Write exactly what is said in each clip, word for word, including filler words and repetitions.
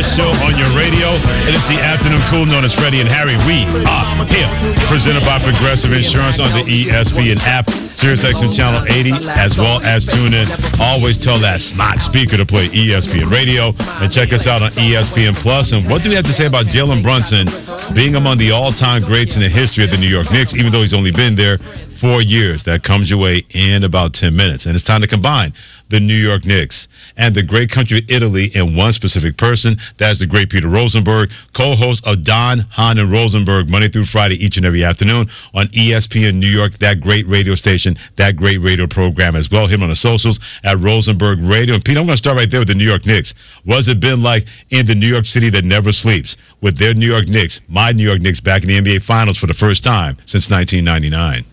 best show on your radio. It is the Afternoon Cool, known as Freddie and Harry. We are here. Presented by Progressive Insurance on the E S P N app, SiriusXM Channel eighty, as well as tune in. Always tell that smart speaker to play E S P N Radio. And check us out on E S P N Plus. And what do we have to say about Jalen Brunson being among the all-time greats in the history of the New York Knicks, even though he's only been there four years? That comes your way in about ten minutes. And it's time to combine the New York Knicks and the great country of Italy in one specific person. That's the great Peter Rosenberg, co-host of Don, Hahn, and Rosenberg, Monday through Friday, each and every afternoon on E S P N New York, that great radio station, that great radio program as well. Him on the socials at Rosenberg Radio. And Pete, I'm going to start right there with the New York Knicks. What's it been like in the New York City that never sleeps with their New York Knicks, my New York Knicks, back in the N B A Finals for the first time since nineteen ninety-nine?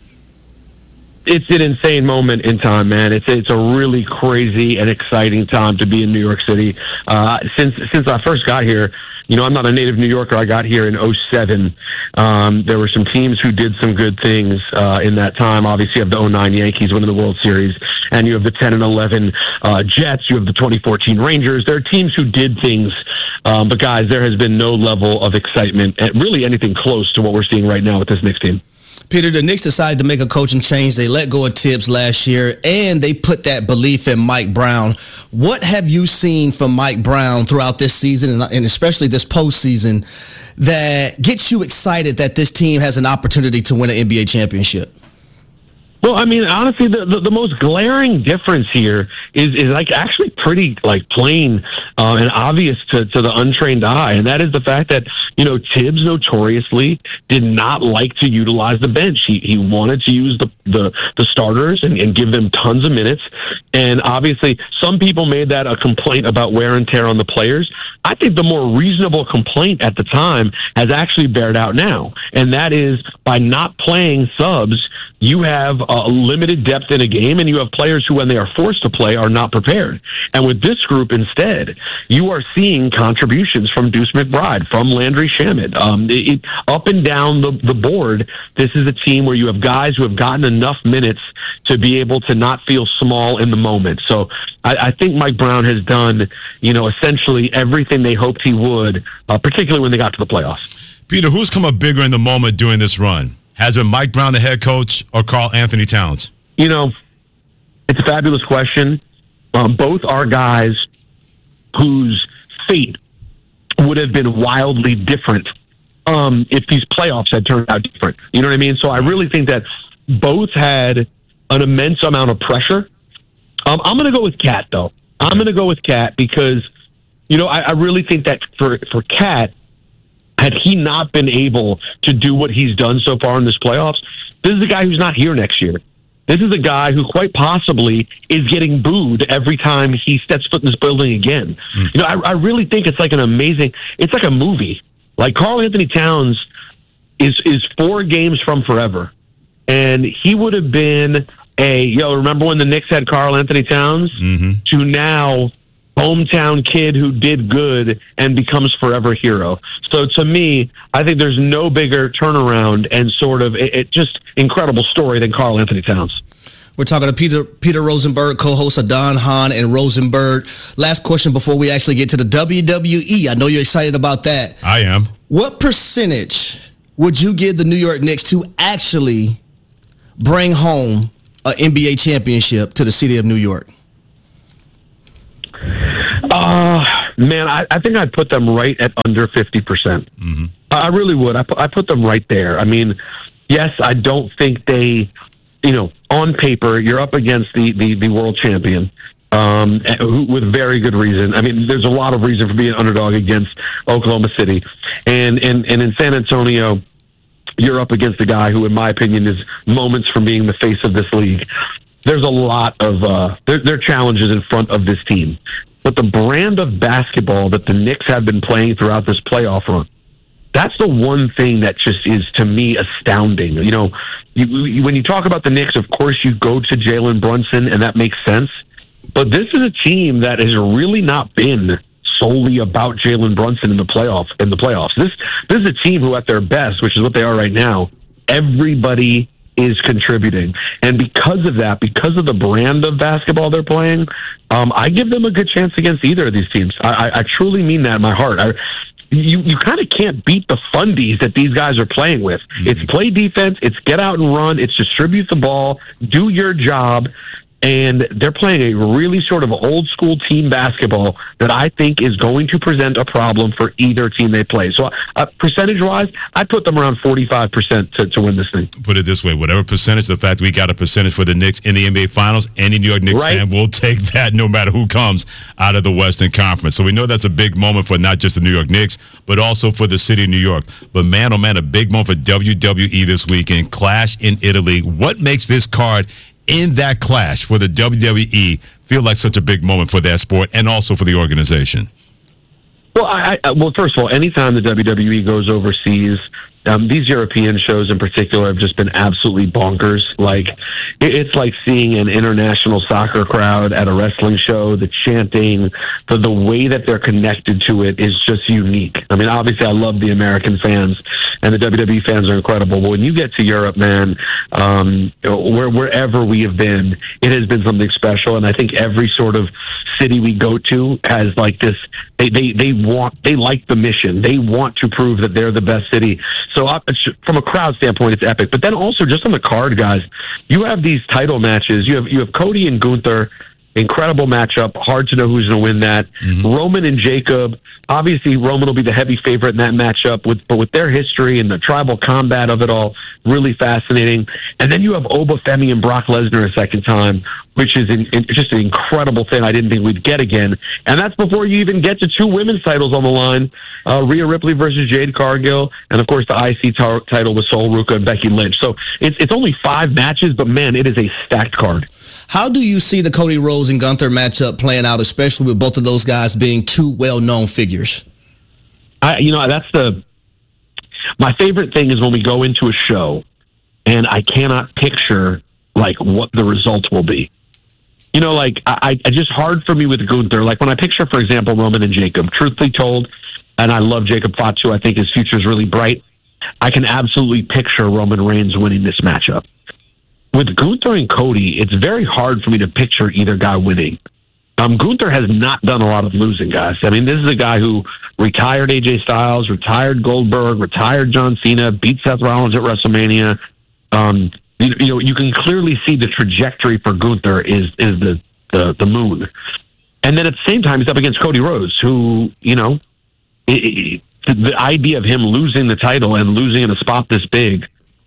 It's an insane moment in time, man. It's it's a really crazy and exciting time to be in New York City. Uh, since since I first got here, you know, I'm not a native New Yorker. I got here in oh seven. Um, there were some teams who did some good things uh, in that time. Obviously, you have the oh nine Yankees winning the World Series, and you have the ten and eleven uh, Jets. You have the twenty fourteen Rangers. There are teams who did things, um, but guys, there has been no level of excitement, and really anything close to what we're seeing right now with this Knicks team. Peter, the Knicks decided to make a coaching change. They let go of Tibbs last year, and they put that belief in Mike Brown. What have you seen from Mike Brown throughout this season, and especially this postseason, that gets you excited that this team has an opportunity to win an N B A championship? Well, I mean, honestly, the, the, the most glaring difference here is, is like actually pretty like plain uh, and obvious to, to the untrained eye, and that is the fact that, you know, Tibbs notoriously did not like to utilize the bench. He he wanted to use the the, the starters and, and give them tons of minutes, and obviously some people made that a complaint about wear and tear on the players. I think the more reasonable complaint at the time has actually bared out now, and that is by not playing subs, you have a limited depth in a game, and you have players who, when they are forced to play, are not prepared. And with this group, instead, you are seeing contributions from Deuce McBride, from Landry Shamet. Um, it, it, up and down the, the board, this is a team where you have guys who have gotten enough minutes to be able to not feel small in the moment. So I, I think Mike Brown has done, you know, essentially everything they hoped he would, uh, particularly when they got to the playoffs. Peter, who's come up bigger in the moment during this run? Has it been Mike Brown, the head coach, or Karl Anthony Towns? You know, it's a fabulous question. Um, both are guys whose fate would have been wildly different um, if these playoffs had turned out different. You know what I mean? So I really think that both had an immense amount of pressure. Um, I'm going to go with Cat, though. I'm going to go with Cat because, you know, I, I really think that for, for Cat, had he not been able to do what he's done so far in this playoffs, this is a guy who's not here next year. This is a guy who quite possibly is getting booed every time he steps foot in this building again. Mm. You know, I, I really think it's like an amazing, it's like a movie. Like Karl Anthony Towns is is four games from forever. And he would have been a, yo, remember when the Knicks had Karl Anthony Towns? Mm-hmm. To now, hometown kid who did good and becomes forever hero. So to me, I think there's no bigger turnaround and sort of it, it just incredible story than Karl Anthony Towns. We're talking to Peter Peter Rosenberg, co-host of Don, Hahn, and Rosenberg. Last question before we actually get to the W W E. I know you're excited about that. I am. What percentage would you give the New York Knicks to actually bring home an N B A championship to the city of New York? Uh, man, I, I think I'd put them right at under fifty percent. Mm-hmm. I really would. I put, I put them right there. I mean, yes, I don't think they, you know, on paper, you're up against the, the, the world champion um, who, with very good reason. I mean, there's a lot of reason for being an underdog against Oklahoma City. And, and, and in San Antonio, you're up against a guy who, in my opinion, is moments from being the face of this league. There's a lot of uh, there, there are challenges in front of this team. But the brand of basketball that the Knicks have been playing throughout this playoff run, that's the one thing that just is, to me, astounding. You know, you, you, when you talk about the Knicks, of course, you go to Jalen Brunson, and that makes sense. But this is a team that has really not been solely about Jalen Brunson in the playoff in the playoffs. This this is a team who, at their best, which is what they are right now, everybody is contributing. And because of that, because of the brand of basketball they're playing, um, I give them a good chance against either of these teams. I, I, I truly mean that in my heart. I, you you kind of can't beat the fundies that these guys are playing with. Mm-hmm. It's play defense, it's get out and run, it's distribute the ball, do your job. And they're playing a really sort of old school team basketball that I think is going to present a problem for either team they play. So uh, percentage wise, I put them around forty-five percent to, to win this thing. Put it this way, whatever percentage, the fact we got a percentage for the Knicks in the N B A Finals, any New York Knicks right. fan will take that no matter who comes out of the Western Conference. So we know that's a big moment for not just the New York Knicks, but also for the city of New York. But man, oh man, a big moment for W W E this weekend. Clash in Italy. What makes this card in that clash for the W W E feel like such a big moment for that sport and also for the organization? Well, I, I, well, first of all, anytime the W W E goes overseas, um, these European shows in particular have just been absolutely bonkers. Like, it, it's like seeing an international soccer crowd at a wrestling show. The chanting, the, the way that they're connected to it is just unique. I mean, obviously, I love the American fans, and the W W E fans are incredible. But when you get to Europe, man, um, where, wherever we have been, it has been something special. And I think every sort of city we go to has like this. They they they want they like the mission. They want to prove that they're the best city. So uh, from a crowd standpoint, it's epic. But then also just on the card, guys, you have these title matches. You have you have Cody and Gunther. Incredible matchup. Hard to know who's going to win that. Mm-hmm. Roman and Jacob. Obviously, Roman will be the heavy favorite in that matchup, with but with their history and the tribal combat of it all, really fascinating. And then you have Obafemi and Brock Lesnar a second time, which is in, in, just an incredible thing I didn't think we'd get again. And that's before you even get to two women's titles on the line, uh, Rhea Ripley versus Jade Cargill, and of course the I C t- title with Sol Ruca and Becky Lynch. So it's it's only five matches, but man, it is a stacked card. How do you see the Cody Rhodes and Gunther matchup playing out, especially with both of those guys being two well-known figures? I, you know, that's the my favorite thing is when we go into a show and I cannot picture like what the result will be. You know, like I, I just hard for me with Gunther. Like when I picture, for example, Roman and Jacob. Truthfully told, and I love Jacob Fatu. I think his future is really bright. I can absolutely picture Roman Reigns winning this matchup. With Gunther and Cody, it's very hard for me to picture either guy winning. Um, Gunther has not done a lot of losing, guys. I mean, this is a guy who retired A J Styles, retired Goldberg, retired John Cena, beat Seth Rollins at WrestleMania. Um, you, you know, you can clearly see the trajectory for Gunther is is the, the, the moon. And then at the same time, he's up against Cody Rhodes, who, you know, it, it, the idea of him losing the title and losing in a spot this big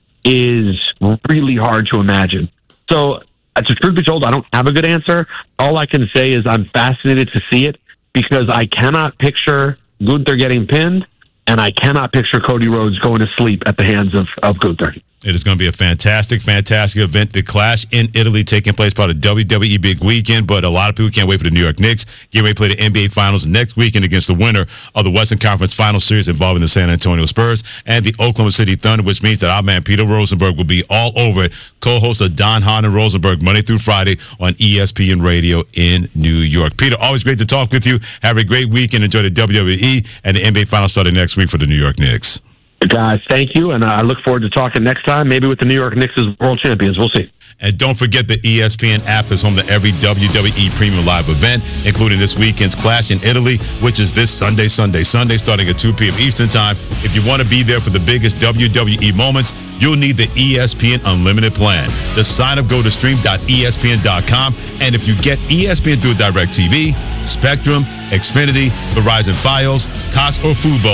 is really hard to imagine. So, to truth be told, I don't have a good answer. All I can say is I'm fascinated to see it because I cannot picture Gunther getting pinned, and I cannot picture Cody Rhodes going to sleep at the hands of, of Gunther. It is going to be a fantastic, fantastic event. The Clash in Italy taking place part of W W E big weekend, but a lot of people can't wait for the New York Knicks. Get ready to play the N B A Finals next weekend against the winner of the Western Conference Final Series involving the San Antonio Spurs and the Oklahoma City Thunder, which means that our man Peter Rosenberg will be all over it, co-host of Don Hahn and Rosenberg Monday through Friday on E S P N Radio in New York. Peter, always great to talk with you. Have a great weekend. Enjoy the W W E and the N B A Finals starting next week for the New York Knicks. Guys, thank you, and I look forward to talking next time, maybe with the New York Knicks as world champions. We'll see. And don't forget the E S P N app is home to every W W E Premium Live event, including this weekend's Clash in Italy, which is this Sunday, Sunday, Sunday, starting at two p.m. Eastern Time. If you want to be there for the biggest W W E moments, you'll need the E S P N Unlimited plan. The sign up, go to stream dot E S P N dot com. And if you get E S P N through DirecTV, Spectrum, Xfinity, Verizon Fios, Cox, or Fubo,